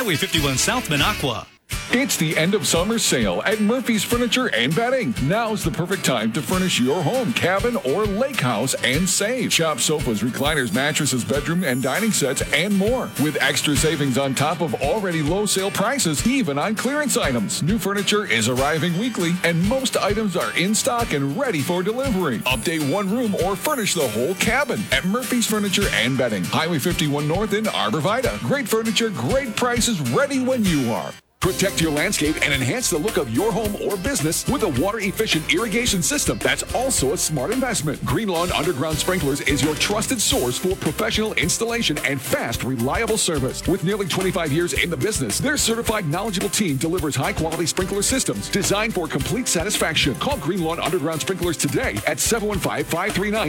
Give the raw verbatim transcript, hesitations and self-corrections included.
Highway fifty-one South, Minocqua. It's the end of summer sale at Murphy's Furniture and Bedding. Now's the perfect time to furnish your home, cabin, or lake house and save. Shop sofas, recliners, mattresses, bedroom and dining sets, and more. With extra savings on top of already low sale prices, even on clearance items. New furniture is arriving weekly, and most items are in stock and ready for delivery. Update one room or furnish the whole cabin at Murphy's Furniture and Bedding. Highway fifty-one North in Arborvita. Great furniture, great prices, ready when you are. Protect your landscape and enhance the look of your home or business with a water-efficient irrigation system that's also a smart investment. Green Lawn Underground Sprinklers is your trusted source for professional installation and fast, reliable service. With nearly twenty-five years in the business, their certified, knowledgeable team delivers high-quality sprinkler systems designed for complete satisfaction. Call Green Lawn Underground Sprinklers today at seven one five, five three nine